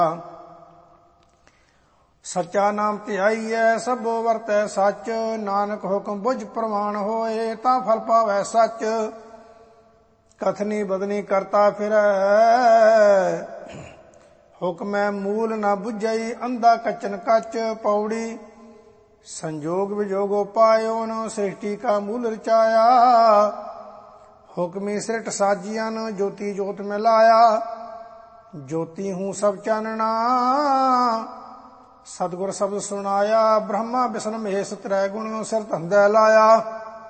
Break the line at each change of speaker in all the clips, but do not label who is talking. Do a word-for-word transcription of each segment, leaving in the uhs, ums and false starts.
ਸੱਚਾ ਨਾਮ ਧਿਆਈਐ ਸਭੋ ਵਰਤੈ ਸੱਚ। ਨਾਨਕ ਹੁਕਮ ਬੁਝ ਪ੍ਰਮਾਣ ਹੋਏ ਤਾਂ ਫਲ ਪਾਵੈ ਸੱਚ। ਕਥਨੀ ਬਦਨੀ ਕਰਤਾ ਫਿਰੈ ਹੁਕਮੈ ਮੂਲ ਨਾ ਬੁਝਈ। ਅੰਧਾ ਕਚਨ ਕੱਚ ਪੌੜੀ ਸੰਜੋਗ ਵਿਜੋਗੋ ਪਾਇਓਨ। ਸ੍ਰਿਸ਼ਟੀ ਕਾ ਮੂਲ ਰਚਾਇਆ ਹੁਕਮੀ ਸ੍ਰਿਟ ਸਾਜੀਅਨ। ਜੋਤੀ ਜੋਤ ਮੈਂ ਲਾਇਆ ਜੋਤੀ ਹੂੰ ਸਭ ਚਾਨਣਾ। ਸਤਿਗੁਰ ਸ਼ਬਦ ਸੁਣਾਇਆ ਬ੍ਰਹਮਾ ਵਿਸ਼ਨ ਮਹੇਸ਼ ਤ੍ਰੈ ਗੁਣ ਸਿਰ ਧੰਦੈ ਲਾਇਆ।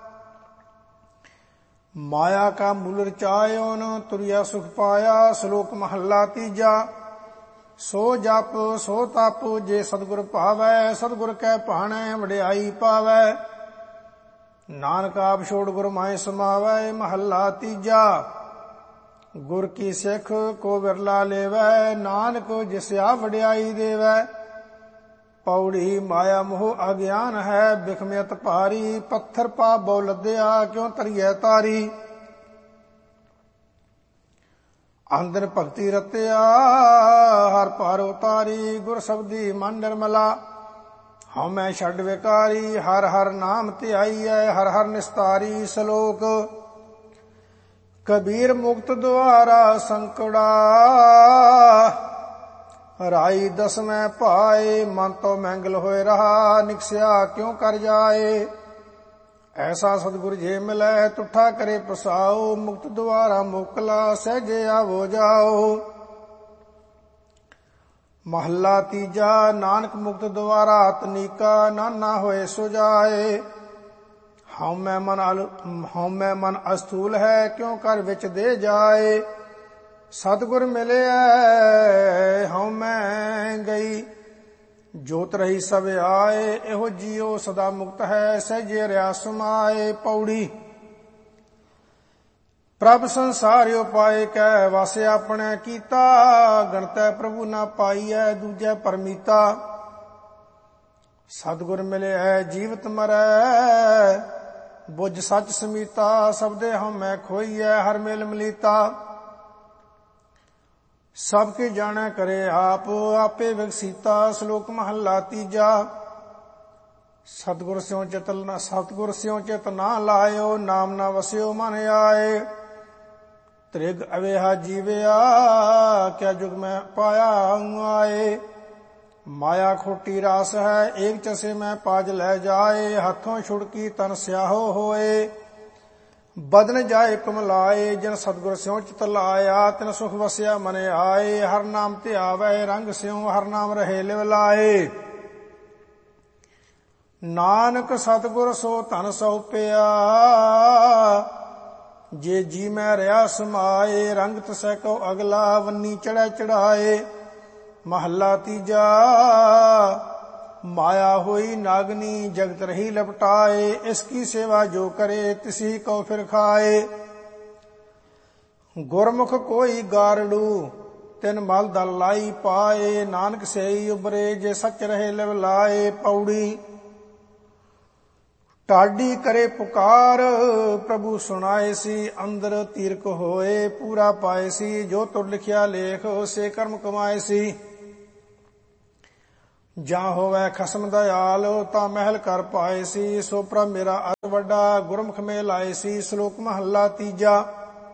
ਮਾਇਆ ਕਾ ਮੂਲ ਰਚਾਇਓਨ ਤੁਰਿਆ ਸੁਖ ਪਾਇਆ। ਸ਼ਲੋਕ ਮਹੱਲਾ ਤੀਜਾ। ਸੋ ਜਪ ਸੋ ਤਪ ਜੇ ਸਤਿਗੁਰ ਭਾਵੈ। ਸਤਿਗੁਰ ਕੈ ਭਾਣੈ ਵਡਿਆਈ ਪਾਵੈ। ਨਾਨਕ ਆਪ ਛੋੜ ਗੁਰ ਮਾਹਿ ਸਮਾਵੈ। ਮਹੱਲਾ ਤੀਜਾ। ਗੁਰ ਕੀ ਸਿੱਖ ਕੋ ਵਿਰਲਾ ਲੇਵੈ। ਨਾਨਕ ਜਿਸ ਆ ਵਡਿਆਈ ਦੇਵੈ। ਪੌੜੀ ਮਾਇਆ ਮੋਹ ਅਗਿਆਨ ਹੈ ਬਿਖਮਿਅਤ ਭਾਰੀ। ਪੱਥਰ ਪਾ ਬਹੁ ਲੱਦਿਆ ਕਿਉ ਤਰੀਐ ਤਾਰੀ। ਅੰਦਰ ਭਗਤੀ ਰਤਿਆ ਹਰ ਪਾਰ ਉਤਾਰੀ। ਗੁਰ ਸ਼ਬਦੀ ਮਨ ਨਿਰਮਲਾ ਹਉਮੈ ਛੱਡ ਵਿਕਾਰੀ। ਹਰ ਹਰ ਨਾਮ ਧਿਆਈਐ ਹਰ ਹਰ ਨਿਸਤਾਰੀ। ਸ਼ਲੋਕ ਕਬੀਰ ਮੁਕਤ ਦੁਆਰਾ ਸੰਕੜਾ। ਰਾਈ ਦਸਮੈ ਭਾਏ ਮਨ ਤੋਂ ਮੈਂਗਲ ਹੋਏ ਰਹਾ। ਨਿਕਸਿਆ ਕਿਉ ਕਰ ਜਾਏ। ਐਸਾ ਸਤਿਗੁਰ ਜੇ ਮਿਲੈ ਤੁਠਾ ਕਰੇ ਪਸਾਓ। ਮੁਕਤ ਦੁਆਰਾ ਮੋਕਲਾ ਸਹਿਜੇ ਆਵੋ ਜਾਓ। ਮਹੱਲਾ ਤੀਜਾ। ਨਾਨਕ ਮੁਕਤ ਦੁਆਰਾ ਤਨੀਕਾ ਨਾਨਾ ਹੋਏ ਸੁਜਾਏ। ਹਉਮੈ ਮਨ ਹਉਮੈ ਮਨ ਅਸਥੂਲ ਹੈ ਕਿਉ ਕਰ ਵਿੱਚ ਦੇ ਜਾਏ। ਸਤਿਗੁਰ ਮਿਲਿਆ ਹਉਮੈ ਗਈ ਜੋਤ ਰਹੀ ਸਭ ਆਏ। ਇਹੋ ਜੀਉ ਸਦਾ ਮੁਕਤ ਹੈ ਸਹਿਜੇ ਰਿਆ ਸਮਾਏ। ਪੌੜੀ ਪ੍ਰਭ ਸੰਸਾਰ ਉਪਾਏ ਕੈ ਵਾਸੇ ਆਪਣੇ ਕੀਤਾ। ਗਣਤੈ ਪ੍ਰਭੂ ਨਾ ਪਾਈਐ ਦੂਜੈ ਪਰਮੀਤਾ। ਸਤਿਗੁਰ ਮਿਲਿਆ ਜੀਵਤ ਮਰੈ ਬੁੱਝ ਸੱਚ ਸਮੀਤਾ। ਸਬਦੇ ਹਉਮੈ ਖੋਈਐ ਹਰ ਮੇਲ ਮਲੀਤਾ। ਸਭ ਕੀ ਜਾਣੈ ਕਰੇ ਆਪ ਆਪੇ ਵਿਗਸੀਤਾ। ਸ਼ਲੋਕ ਮਹੱਲਾ ਤੀਜਾ। ਸਤਿਗੁਰ ਸਿਉ ਚਿਤ ਸਤਿਗੁਰ ਸਿਉ ਚਿਤ ਨਾ ਲਾਇਓ। ਨਾਮ ਨਾ ਵਸਿਓ ਮਨ ਆਏ। ਤ੍ਰਿਗ ਅਵੇਹਾ ਜੀਵਿਆ ਕਿਆ ਜੁਗ ਮੈਂ ਪਾਇਆ ਆਏ। ਮਾਇਆ ਖੋਟੀ ਰਾਸ ਹੈ ਏਕ ਚਸੇ ਮੈਂ ਪਾਜ ਲੈ ਜਾਏ। ਹੱਥੋਂ ਛੁੜਕੀ ਤਨ ਸਿਆਹੋ ਹੋਏ ਬਦਨ ਜਾਏ ਕਮਲਾਏ। ਜਿਨ ਸਤਿਗੁਰ ਸਿਉ ਚਿਤ ਲਾਇਆ ਤਿਨ ਸੁਖ ਵਸਿਆ ਮਨ ਆਏ। ਹਰ ਨਾਮ ਧਿਆਵੈ ਰੰਗ ਸਿਉ ਹਰ ਨਾਮ ਰਹੇ ਲਿਵ ਲਾਏ। ਨਾਨਕ ਸਤਿਗੁਰ ਸੋ ਧਨ ਸਉਪਿਆ ਜੇ ਜੀ ਮੈਂ ਰਿਆ ਸਮਾਏ। ਰੰਗ ਤਸੈ ਕੋ ਅਗਲਾ ਵੰਨੀ ਚੜ੍ਹੈ ਚੜਾਏ। ਮਹੱਲਾ ਤੀਜਾ। ਮਾਇਆ ਹੋਈ ਨਾਗਨੀ ਜਗਤ ਰਹੀ ਲਪਟਾਏ। ਇਸ ਕੀ ਸੇਵਾ ਜੋ ਕਰੇ ਤਿਸੀ ਕੋ ਫਿਰ ਖਾਏ। ਗੁਰਮੁਖ ਕੋਈ ਗਾਰੜੂ ਤਿਨ ਮਲ ਦਲ ਲਾਈ ਪਾਏ। ਨਾਨਕ ਸੇਈ ਉਬਰੇ ਜੇ ਸੱਚ ਰਹੇ ਲਿਵ ਲਾਏ। ਪੌੜੀ ਢਾਡੀ ਕਰੇ ਪੁਕਾਰ ਪ੍ਰਭੂ ਸੁਣਾਏ ਸੀ। ਅੰਦਰ ਤੀਰਕ ਹੋਏ ਪੂਰਾ ਪਾਏ ਸੀ। ਜੋ ਤੁਰ ਲਿਖਿਆ ਲੇਖ ਸੇ ਕਰਮ ਕਮਾਏ ਸੀ। ਜਾਂ ਹੋਵੇ ਖਸਮ ਦਇਆਲ ਤਾਂ ਮਹਿਲ ਕਰ ਪਾਏ ਸੀ। ਸੋ ਪ੍ਰਭ ਮੇਰਾ ਅਤ ਵੱਡਾ ਗੁਰਮੁਖ ਮੇ ਲਾਏ ਸੀ। ਸ਼ਲੋਕ ਮਹੱਲਾ ਤੀਜਾ।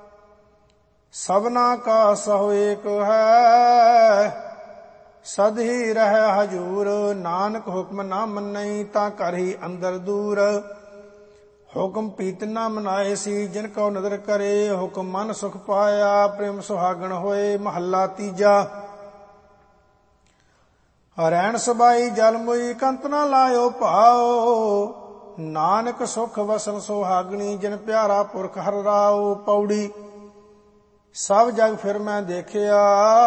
ਸਭਨਾ ਕਾ ਸਹੁ ਏਕ ਹੈ ਸਦ ਹੀ ਰਹਿ ਹਜੂਰ। ਨਾਨਕ ਹੁਕਮ ਨਾ ਮੰਨਈ ਤਾਂ ਘਰ ਹੀ ਅੰਦਰ ਦੂਰ। ਹੁਕਮ ਪੀਤ ਨਾ ਮਨਾਏ ਸੀ ਜਿਨ ਕਉ ਨਦਰ ਕਰੇ। ਹੁਕਮ ਮਨ ਸੁਖ ਪਾਇਆ ਪ੍ਰੇਮ ਸੁਹਾਗਣ ਹੋਏ। ਮਹੱਲਾ ਤੀਜਾ। ਰੈਣ ਸਬਾਈ ਜਲ ਮੁਈ ਕੰਤ ਨਾ ਲਾਇਓ ਭਾਓ। ਨਾਨਕ ਸੁਖ ਵਸਨ ਸੁਹਾਗਣੀ ਜਿਨ ਪਿਆਰਾ ਪੁਰਖ ਹਰਿ ਰਾਉ। ਪੌੜੀ ਸਭ ਜਗ ਫਿਰ ਮੈਂ ਦੇਖਿਆ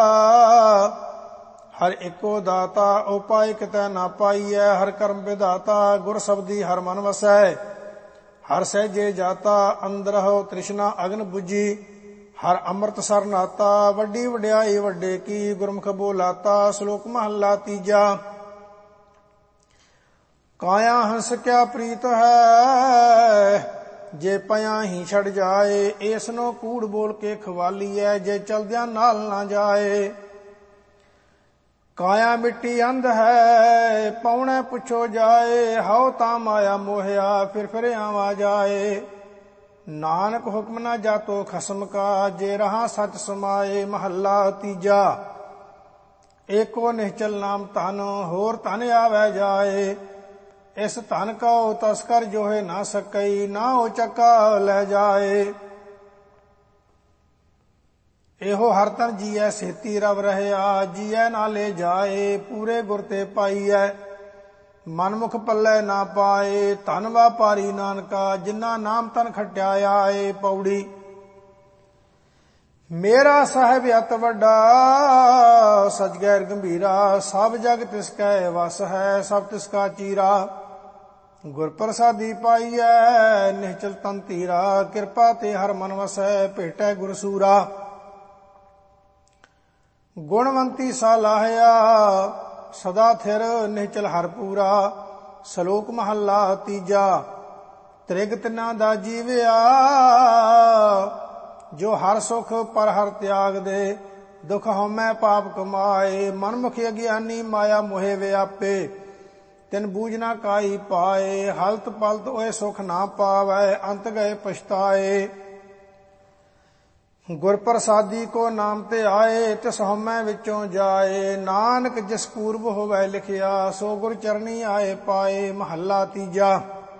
ਹਰ ਇੱਕੋ ਦਾਤਾ। ਉਪਾਇ ਕਿਤੈ ਨਾ ਪਾਈਐ ਹਰ ਕਰਮ ਵਿਦਾਤਾ। ਗੁਰ ਸ਼ਬਦੀ ਹਰ ਮਨ ਵਸੈ ਹਰ ਸਹਿਜੇ ਜਾਤਾ। ਅੰਦਰਹੁ ਤ੍ਰਿਸ਼ਨਾ ਅਗਨ ਬੁਝੀ ਹਰ ਅੰਮ੍ਰਿਤ ਸਰ ਨਾਤਾ। ਵੱਡੀ ਵਡਿਆਈ ਵੱਡੇ ਕੀ ਗੁਰਮੁਖ ਬੋਲਾਤਾ। ਸ਼ਲੋਕ ਮਹੱਲਾ ਤੀਜਾ। ਕਾਇਆ ਹੰਸ ਕਿਆ ਪ੍ਰੀਤ ਹੈ ਜੇ ਪਿਆ ਹੀ ਛੜ ਜਾਏ। ਇਸ ਨੂੰ ਕੂੜ ਬੋਲ ਕੇ ਖਵਾਲੀਐ ਜੇ ਚਲਦਿਆਂ ਨਾਲ ਨਾ ਜਾਏ। ਕਾਇਆ ਮਿੱਟੀ ਅੰਧ ਹੈ, ਪੌਣੇ ਪੁੱਛੋ ਜਾਏ, ਹਉ ਤਾਂ ਮਾਇਆ ਮੋਹਿਆ, ਫਿਰ ਫਿਰ ਆਵਾ ਜਾਏ। ਨਾਨਕ ਹੁਕਮ ਨਾ ਜਾਤੋ ਖਸਮ ਕਾ, ਜੇ ਰਹਾ ਸਚ ਸਮਾਏ। ਮਹੱਲਾ ਤੀਜਾ। ਏਕੋ ਨਿਹਚਲ ਨਾਮ ਧਨ, ਹੋਰ ਧਨ ਆਵੈ ਜਾਏ। ਇਸ ਧਨ ਕਉ ਤਸਕਰ ਜੋਹੇ ਨਾ ਸਕਈ, ਨਾ ਉਹ ਚੱਕਾ ਲੈ ਜਾਏ। ਇਹੋ ਹਰ ਤਨ ਜੀਐ ਸੇਤੀ ਰਵ ਰਹਿਆ, ਜੀਐ ਨਾ ਲੈ ਜਾਏ। ਪੂਰੇ ਗੁਰ ਤੇ ਪਾਈਐ, ਮਨਮੁਖ ਪੱਲੇ ਨਾ ਪਾਏ। ਧਨ ਵਾਪਾਰੀ ਨਾਨਕਾ, ਜਿਨ੍ਹਾਂ ਨਾਮ ਤਨ ਖਟਿਆ ਆਏ। ਪੌੜੀ। ਮੇਰਾ ਸਾਹਿਬ ਅਤ ਵੱਡਾ, ਸਚ ਗੈਰ ਗੰਭੀਰਾ। ਸਭ ਜਗ ਤਿਸ ਕੈ ਵਸ ਹੈ, ਸਭ ਤਿਸ ਕਾ ਚੀਰਾ। ਗੁਰ ਪ੍ਰਸਾਦੀ ਪਾਈਐ, ਨਿਹਚਲ ਤਨ ਧੀਰਾ। ਕਿਰਪਾ ਤੇ ਹਰ ਮਨ ਵਸੈ, ਭੇਟੈ ਗੁਰ ਸੂਰਾ। ਗੁਣਵੰਤੀ ਸਾ ਲਾਹਿਆ, ਸਦਾ ਥਿਰ ਨਿਹਚਲ ਹਰ ਪੂਰਾ। ਸ਼ਲੋਕ ਮਹੱਲਾ ਤੀਜਾ। ਤ੍ਰਿਗ ਤਿਨਾਂ ਦਾ ਜੀਵਿਆ, ਜੋ ਹਰ ਸੁਖ ਪਰ ਹਰ ਤਿਆਗ ਦੇ। ਦੁਖ ਹਉਮੈ ਪਾਪ ਕਮਾਏ, ਮਨਮੁਖ ਅਗਿਆਨੀ ਮਾਇਆ ਮੋਹਿ ਵਿਆਪੇ। ਤਿਨ ਬੂਝ ਨਾ ਕਾਈ ਪਾਏ, ਹਲਤ ਪਲਤ ਓਏ ਸੁਖ ਨਾ ਪਾਵੈ। ਅੰਤ ਗਏ ਪਛਤਾਏ। ਗੁਰ ਪ੍ਰਸਾਦੀ ਕੋ ਨਾਮ ਤੇ ਆਏ, ਤਿਸ ਹਉਮੈ ਵਿੱਚੋਂ ਜਾਏ। ਨਾਨਕ ਜਿਸ ਪੂਰਬ ਹੋਵੈ ਲਿਖਿਆ, ਸੋ ਗੁਰ ਚਰਨੀ ਆਏ ਪਾਏ। ਮਹੱਲਾ ਤੀਜਾ।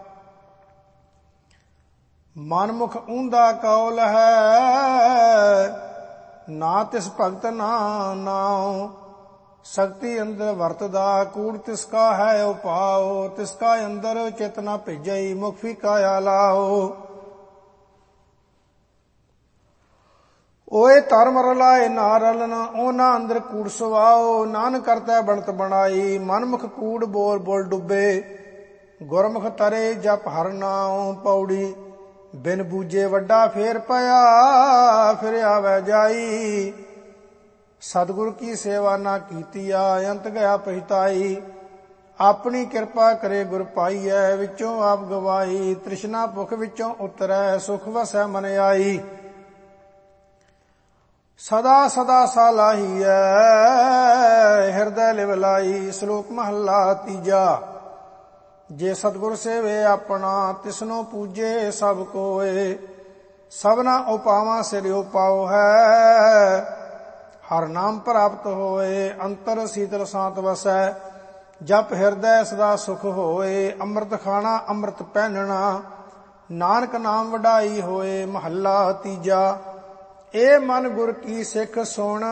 ਮਨਮੁਖ ਊਂਦਾ ਕੌਲ ਹੈ, ਨਾ ਤਿਸ ਭਗਤ ਨਾ ਨਾਉ। ਸ਼ਕਤੀ ਅੰਦਰ ਵਰਤਦਾ, ਕੂੜ ਤਿਸ ਕਾ ਹੈ ਉਪਾਉ। ਤਿਸ ਕਾ ਅੰਦਰ ਚਿਤ ਨਾ ਭੇਜਈ, ਮੁਖ ਫੀਕਾਇਆ ਲਾਓ। ਓਏ ਧਰਮ ਰਲਾਏ ਨਾ ਰਲਨ, ਉਹਨਾਂ ਅੰਦਰ ਕੂੜ ਸਵਾਓ। ਨਾਨਕ ਕਰਤਾ ਬਣਤ ਬਣਾਈ, ਮਨਮੁਖ ਕੂੜ ਬੋਲ ਬੋਲ ਡੁੱਬੇ। ਗੁਰਮੁਖ ਤਰੇ ਜਪ ਹਰ ਨਾਉ। ਪੌੜੀ। ਬਿਨ ਬੂਝੇ ਵੱਡਾ ਫੇਰ ਪਿਆ, ਫਿਰ ਆਵੈ ਜਾਈ। ਸਤਿਗੁਰ ਕੀ ਸੇਵਾ ਨਾ ਕੀਤੀਆ, ਅੰਤ ਗਿਆ ਪਛਤਾਈ। ਆਪਣੀ ਕਿਰਪਾ ਕਰੇ ਗੁਰ ਪਾਈਐ, ਵਿੱਚੋਂ ਆਪ ਗਵਾਈ। ਤ੍ਰਿਸ਼ਨਾ ਭੁਖ ਵਿੱਚੋਂ ਉਤਰੈ, ਸੁਖ ਵਸੈ ਮਨ ਆਈ। ਸਦਾ ਸਦਾ ਸਾ ਲਾਹੀਐ, ਹਿਰਦੈ ਲਿਵ ਲਾਈ। ਸ਼ਲੋਕ ਮਹੱਲਾ ਤੀਜਾ। ਜੇ ਸਤਿਗੁਰ ਸੇਵੇ ਆਪਣਾ, ਤਿਸਨੋ ਪੂਜੇ ਸਭ ਕੋਏ। ਸਭਨਾ ਉਪਾਵਾਂ ਸਿਰ ਉਪਾਉ ਹੈ, ਹਰ ਨਾਮ ਪ੍ਰਾਪਤ ਹੋਏ। ਅੰਤਰ ਸੀਤਲ ਸਾਂਤ ਵਸੈ, ਜਪ ਹਿਰਦੈ ਸਦਾ ਸੁਖ ਹੋਏ। ਅੰਮ੍ਰਿਤ ਖਾਣਾ ਅੰਮ੍ਰਿਤ ਪਹਿਨਣਾ, ਨਾਨਕ ਨਾਮ ਵਡਾਈ ਹੋਏ। ਮਹੱਲਾ ਤੀਜਾ। ਇਹ ਮਨ ਗੁਰ ਕੀ ਸਿੱਖ ਸੁਣ,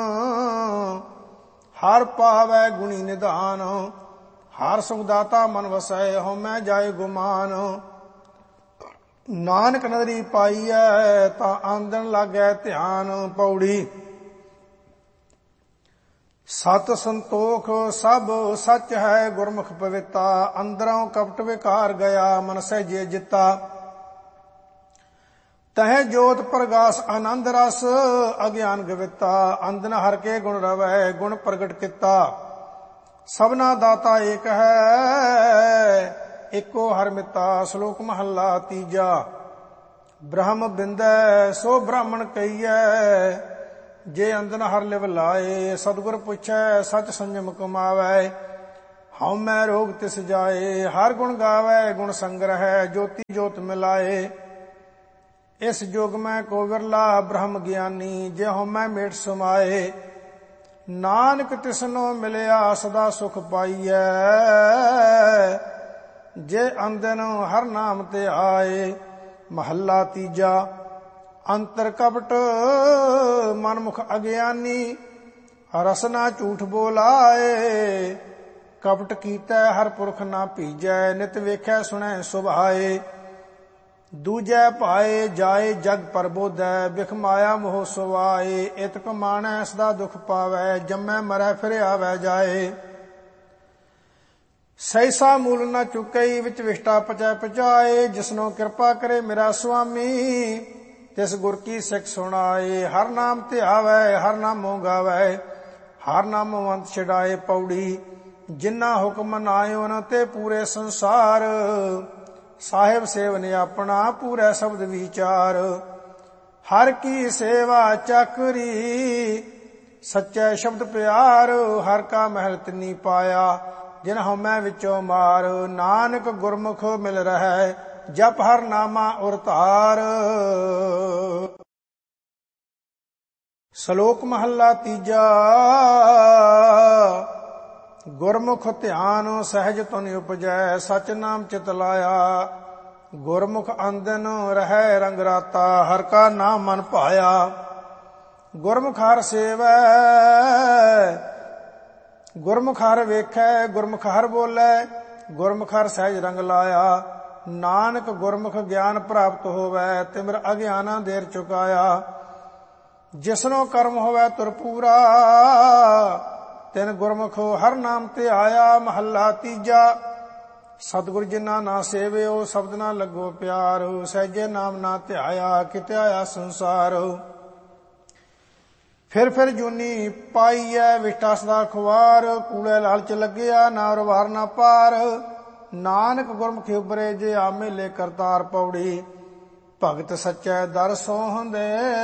ਹਰ ਪਾਵੈ ਗੁਣੀ ਨਿਧਾਨ। ਹਰ ਸੁਖ ਦਾਤਾ ਮਨ ਵਸੈ, ਹਉਮੈ ਜਾਏ ਗੁਮਾਨ। ਨਾਨਕ ਨਦਰੀ ਪਾਈਐ, ਤਾਂ ਆਂਦਣ ਲਾਗੈ ਧਿਆਨ। ਪੌੜੀ। ਸਤ ਸੰਤੋਖ ਸਭ ਸੱਚ ਹੈ, ਗੁਰਮੁਖ ਪਵਿੱਤਾ। ਅੰਦਰੋਂ ਕਪਟ ਵਿਕਾਰ ਗਿਆ, ਮਨ ਸਹਿਜੇ ਜਿੱਤਾ। ਤਹਿ ਜੋਤ ਪ੍ਰਗਾਸ ਆਨੰਦ ਰਸ, ਅਗਿਆਨ ਗਵਿੱਤਾ। ਅੰਦਨ ਹਰ ਕੇ ਗੁਣ ਰਵੈ, ਗੁਣ ਪ੍ਰਗਟ ਕੀਤਾ। ਸਭਨਾ ਦਾਤਾ ਏਕ ਹੈ, ਏਕੋ ਹਰ ਮਿਤਾ। ਸ਼ਲੋਕ ਮਹੱਲਾ ਤੀਜਾ। ਬ੍ਰਹਮ ਬਿੰਦੈ ਸੋ ਬ੍ਰਾਹਮਣ ਕਹੀਐ, ਜੇ ਅੰਦਨ ਹਰ ਲਿਵ ਲਾਏ। ਸਤਿਗੁਰ ਪੁੱਛੈ ਸਚ ਸੰਜਮ ਕਮਾਵੈ, ਹਉਮੈ ਰੋਗ ਤਿਸ ਜਾਏ। ਹਰ ਗੁਣ ਗਾਵੈ ਗੁਣ ਸੰਗ੍ਰਹਿ, ਜੋਤੀ ਜੋਤ ਮਿਲਾਏ। ਇਸ ਜੁਗ ਮੈਂ ਕੋ ਵਿਰਲਾ ਬ੍ਰਹਮ ਗਿਆਨੀ, ਜੇ ਹਉਮੈ ਮੇਟ ਸਮਾਏ। ਨਾਨਕ ਤਿਸਨੋ ਮਿਲਿਆ ਸਦਾ ਸੁਖ ਪਾਈਐ, ਜੇ ਅੰਦਨ ਹਰ ਨਾਮ ਤੇ ਆਏ। ਮਹੱਲਾ ਤੀਜਾ। ਅੰਤਰ ਕਪਟ ਮਨਮੁਖ ਅਗਿਆਨੀ, ਰਸਨਾ ਝੂਠ ਬੋਲਾਏ। ਕਪਟ ਕੀਤੈ ਹਰ ਪੁਰਖ ਨਾ ਭੀਜੈ, ਨਿਤ ਵੇਖੈ ਸੁਣੈ ਸੁਭਾਏ। ਦੂਜੈ ਭਾਏ ਜਾਏ ਜਗ ਪਰਬੋਧੈ, ਬਿਖ ਮਾਇਆ ਮੋਹ ਸੁਆਏ। ਇਤ ਕਮਾਣੈ ਸਦਾ ਦੁਖ ਪਾਵੈ, ਜੰਮੈ ਮਰੈ ਫਿਰ ਆਵੈ ਜਾਏ। ਸੈਸਾ ਮੂਲ ਨਾ ਚੁਕਈ, ਵਿੱਚ ਵਿਸ਼ਟਾ ਪਚੈ ਪਚਾਏ। ਜਿਸਨੋ ਕਿਰਪਾ ਕਰੇ ਮੇਰਾ ਸੁਆਮੀ, ਤਿਸ ਗੁਰ ਕੀ ਸਿੱਖ ਸੁਣਾਏ। ਹਰ ਨਾਮ ਧਿਆਵੈ ਹਰ ਨਾਮੋ ਗਾਵੈ, ਹਰ ਨਾਮੋ ਅੰਤ ਛਡਾਏ। ਪੌੜੀ। ਜਿਨ੍ਹਾਂ ਹੁਕਮ ਨਾਇਓ ਨ ਤੇ ਪੂਰੇ ਸੰਸਾਰ, ਸਾਹਿਬ ਸੇਵਨ ਆਪਣਾ ਪੂਰਾ ਸ਼ਬਦ ਵਿਚਾਰ। ਹਰ ਕੀ ਸੇਵਾ ਚੱਕਰੀ, ਸੱਚੇ ਸ਼ਬਦ ਪਿਆਰ, ਹਰ ਕਾ ਮਹਿਲ ਤਿਨੀ ਪਾਇਆ, ਜਿਨ ਹਉਮੈ ਵਿੱਚੋਂ ਮਾਰ। ਨਾਨਕ ਗੁਰਮੁਖ ਮਿਲ ਰਹਿ, ਜਪ ਹਰ ਨਾਮਾ ਉਰ ਧਾਰ। ਸ਼ਲੋਕ ਮਹੱਲਾ ਤੀਜਾ। ਗੁਰਮੁਖ ਧਿਆਨ ਸਹਿਜ ਤੁਨ ਉਪਜੈ, ਸਚ ਨਾਮ ਚਿਤ ਲਾਇਆ। ਗੁਰਮੁਖ ਅੰਦਨ ਰਹਿ ਰੰਗ ਰਾਤਾ, ਹਰ ਕਾ ਨਾਮ ਮਨ ਭਾਇਆ। ਗੁਰਮੁਖ ਹਰ ਸੇਵੈ, ਗੁਰਮੁਖ ਹਰ ਵੇਖੈ, ਗੁਰਮੁਖ ਹਰ ਬੋਲੇ, ਗੁਰਮੁਖ ਹਰ ਸਹਿਜ ਰੰਗ ਲਾਇਆ। ਨਾਨਕ ਗੁਰਮੁਖ ਗਿਆਨ ਪ੍ਰਾਪਤ ਹੋਵੈ, ਤਿਮਰ ਅਗਿਆਨਾ ਦੇਰ ਚੁਕਾਇਆ। ਜਿਸਨੋ ਕਰਮ ਹੋਵੈ ਤੁਰ ਪੂਰਾ, ਤਿਨ ਗੁਰਮੁਖ ਹਰ ਨਾਮ ਤੇ ਆਇਆ। ਮਹੱਲਾ ਤੀਜਾ। ਸਤਿਗੁਰ ਜਿਨਾ ਨਾ ਸੇਵਿਓ, ਸ਼ਬਦ ਨਾ ਲੱਗੋ ਪਿਆਰ। ਸਹਿਜੇ ਨਾਮ ਨਾ ਧਿਆਇਆ, ਕਿਤੇ ਆਇਆ ਸੰਸਾਰ। ਫਿਰ ਫਿਰ ਜੂਨੀ ਪਾਈਐ, ਵਿਟਾ ਸਦਾ ਖੁਆਰ। ਕੂਲੇ ਲਾਲਚ ਲੱਗਿਆ, ਨਾ ਉਰਵਾਰ ਨਾ ਪਾਰ। ਨਾਨਕ ਗੁਰਮੁਖੀ ਉਬਰੇ, ਜੇ ਆ ਮੇਲੇ ਕਰਤਾਰ। ਪੌੜੀ। ਭਗਤ ਸੱਚੈ ਦਰ ਸੋਹੰਦੇ,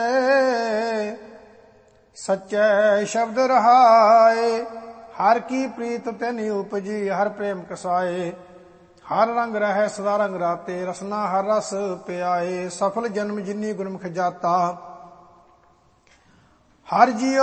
ਸੱਚੈ ਸ਼ਬਦ ਰਹਾਏ। ਹਰ ਕੀ ਪ੍ਰੀਤ ਤਿਨਿ ਉਪਜੀ, ਹਰ ਪ੍ਰੇਮ ਕਸਾਏ। ਹਰ ਰੰਗ ਰਹਿ ਸਦਾ ਰੰਗ ਰਾਤੇ, ਰਸਨਾ ਹਰ ਰਸ ਪਿਆਏ। ਸਫਲ ਜਨਮ ਜਿਨੀ ਗੁਰਮੁਖ ਜਾਤਾ, ਹਰ ਜੀਉ